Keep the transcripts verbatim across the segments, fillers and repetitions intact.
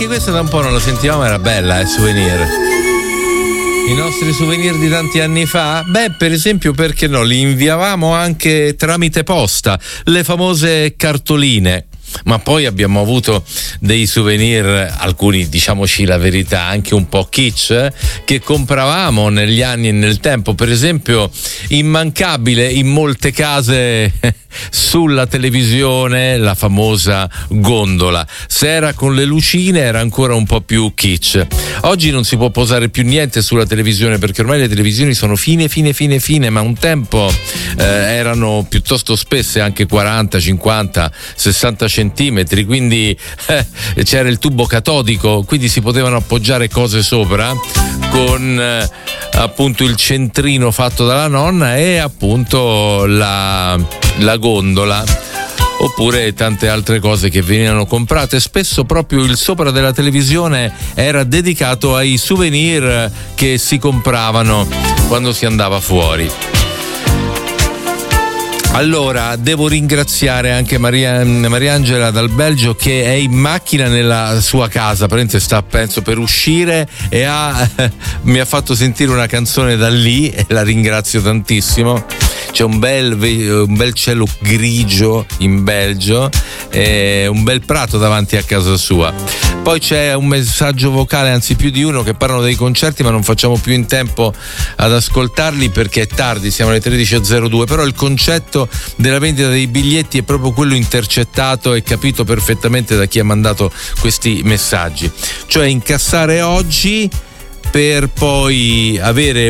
anche questa da un po' non la sentivamo, era bella, eh, Souvenir. I nostri souvenir di tanti anni fa? Beh, per esempio, perché no, li inviavamo anche tramite posta, le famose cartoline. Ma poi abbiamo avuto dei souvenir, alcuni, diciamoci la verità, anche un po' kitsch, eh, che compravamo negli anni e nel tempo. Per esempio, immancabile in molte case sulla televisione la famosa gondola. Se era con le lucine era ancora un po' più kitsch. Oggi non si può posare più niente sulla televisione, perché ormai le televisioni sono fine, fine, fine, fine, ma un tempo eh, erano piuttosto spesse, anche quaranta, cinquanta, sessanta centimetri, quindi eh, c'era il tubo catodico, quindi si potevano appoggiare cose sopra con eh, appunto il centrino fatto dalla nonna e appunto la, la gondola, oppure tante altre cose che venivano comprate. Spesso proprio il sopra della televisione era dedicato ai souvenir che si compravano quando si andava fuori. Allora, devo ringraziare anche Maria, Mariangela dal Belgio, che è in macchina nella sua casa, praticamente sta, penso, per uscire, e ha, mi ha fatto sentire una canzone da lì e la ringrazio tantissimo. C'è un bel, un bel cielo grigio in Belgio e un bel prato davanti a casa sua. Poi c'è un messaggio vocale, anzi più di uno, che parlano dei concerti, ma non facciamo più in tempo ad ascoltarli perché è tardi, siamo alle tredici e zero due, però il concetto della vendita dei biglietti è proprio quello intercettato e capito perfettamente da chi ha mandato questi messaggi, cioè incassare oggi per poi avere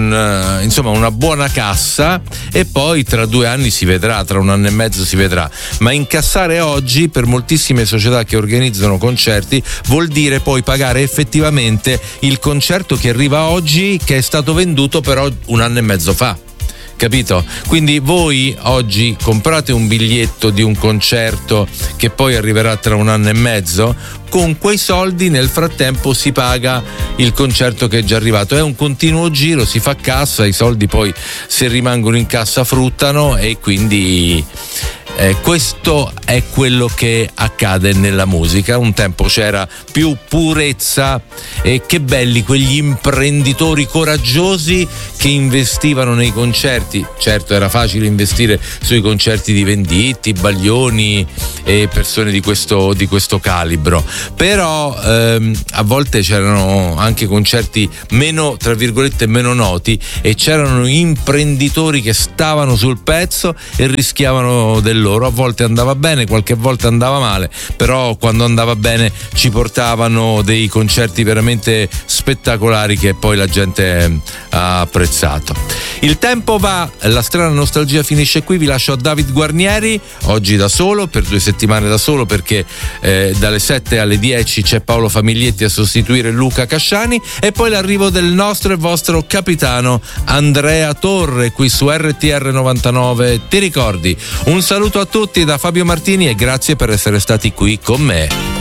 un insomma una buona cassa, e poi tra due anni si vedrà, tra un anno e mezzo si vedrà. Ma incassare oggi per moltissime società che organizzano concerti vuol dire poi pagare effettivamente il concerto che arriva oggi, che è stato venduto però un anno e mezzo fa. Capito? Quindi voi oggi comprate un biglietto di un concerto che poi arriverà tra un anno e mezzo, con quei soldi nel frattempo si paga il concerto che è già arrivato. È un continuo giro, si fa cassa, i soldi poi, se rimangono in cassa, fruttano, e quindi Eh, questo è quello che accade nella musica. Un tempo c'era più purezza, e che belli quegli imprenditori coraggiosi che investivano nei concerti. Certo, era facile investire sui concerti di Venditti, Baglioni e persone di questo, di questo calibro, però ehm, a volte c'erano anche concerti meno, tra virgolette, meno noti, e c'erano imprenditori che stavano sul pezzo e rischiavano del loro. A volte andava bene, qualche volta andava male, però quando andava bene ci portavano dei concerti veramente spettacolari che poi la gente ha apprezzato. Il tempo va, la strana nostalgia finisce qui. Vi lascio a David Guarnieri, oggi da solo, per due settimane da solo, perché eh, dalle sette alle dieci c'è Paolo Famiglietti a sostituire Luca Casciani, e poi l'arrivo del nostro e vostro capitano Andrea Torre qui su R T R novantanove. Ti ricordi? Un saluto a tutti da Fabio Martini e grazie per essere stati qui con me.